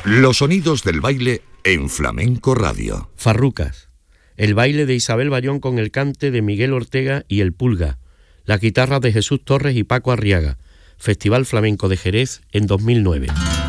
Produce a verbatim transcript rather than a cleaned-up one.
Los sonidos del baile en Flamenco Radio. Farrucas. El baile de Isabel Bayón con el cante de Miguel Ortega y el Pulga. La guitarra de Jesús Torres y Paco Arriaga. Festival Flamenco de Jerez en dos mil nueve.